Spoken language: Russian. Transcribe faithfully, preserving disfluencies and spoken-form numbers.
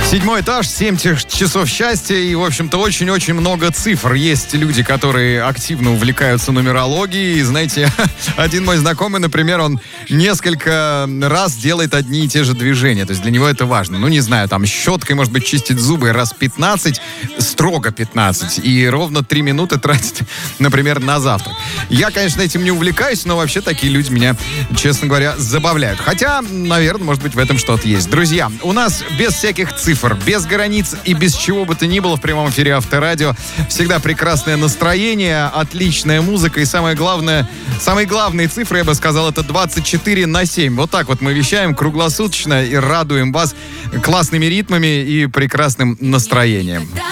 Седьмой этаж, семь часов счастья и, в общем-то, очень-очень много цифр. Есть люди, которые активно увлекаются нумерологией. И, знаете, один мой знакомый, например, он несколько раз делает одни и те же движения. То есть для него это важно. Ну, не знаю, там щеткой, может быть, чистить зубы раз пятнадцать, строго пятнадцать. И ровно три минуты тратит, например, на завтрак. Я, конечно, этим не увлекаюсь, но вообще такие люди меня, честно говоря, забавляют. Хотя, наверное, может быть, в этом что-то есть. Друзья, у нас без всяких цифр, без границ и без чего бы то ни было в прямом эфире Авторадио всегда прекрасное настроение, отличная музыка и самое главное, самые главные цифры, я бы сказал, это двадцать четыре на семь. Вот так вот мы вещаем круглосуточно и радуем вас классными ритмами и прекрасным настроением.